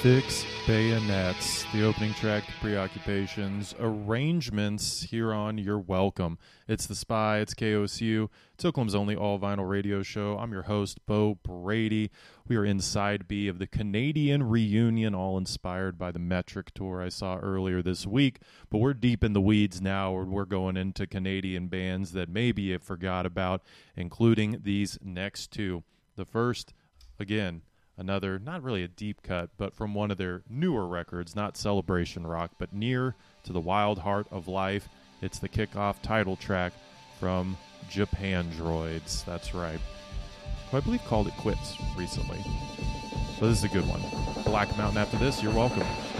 Fix Bayonets, the opening track to Preoccupations, arrangements here on You're Welcome. It's The Spy, it's KOSU, it's Oakland's only all-vinyl radio show. I'm your host, Bo Brady. We are in Side B of the Canadian Reunion, all inspired by the Metric tour I saw earlier this week. But we're deep in the weeds now, where we're going into Canadian bands that maybe you forgot about, including these next two. The first, again, another, not really a deep cut, but from one of their newer records, not Celebration Rock, but Near to the Wild Heart of Life. It's the kickoff title track from Japandroids. That's right. Who I believe called it quits recently. But this is a good one. Black Mountain after this. You're welcome.